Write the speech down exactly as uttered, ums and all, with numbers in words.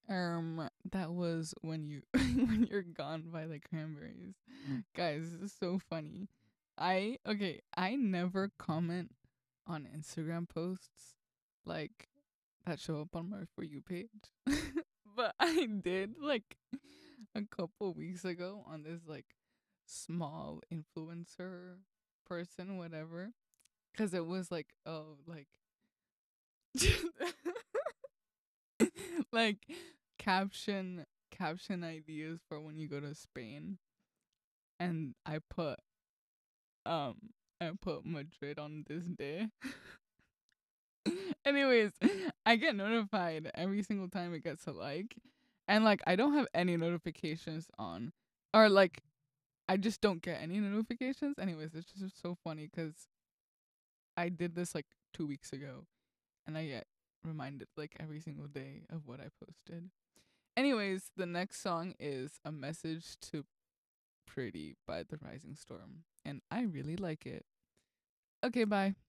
Um, that was when you when you're gone by the Cranberries. Guys, this is so funny. I okay, I never comment on Instagram posts like that show up on my For You page. But I did like a couple weeks ago on this like small influencer person, whatever. Cause it was like, oh, like like caption caption ideas for when you go to Spain, and I put um I put Madrid on this day. Anyways, I get notified every single time it gets a like, and like I don't have any notifications on, or like I just don't get any notifications. Anyways, it's just so funny because I did this like two weeks ago, and I get reminded like every single day of what I posted. Anyways, the next song is A Message to Pretty by The Rising Storm, and I really like it. Okay, bye.